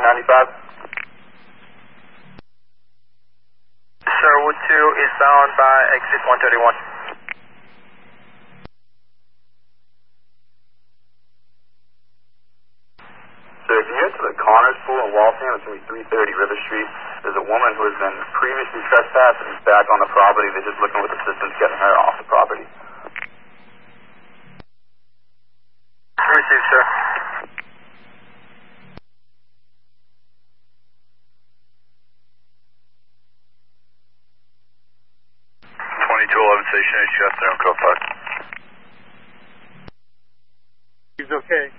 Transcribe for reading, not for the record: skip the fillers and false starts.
95. Sir, Wood 2 is bound by exit 131. So if you head to the Connors Pool in Waltham, it's going to be 330 River Street. There's a woman who has been previously trespassed and is back on the property. They're just looking with assistance getting her off the property. Received, sir. Station H, afternoon, code 5. He's okay.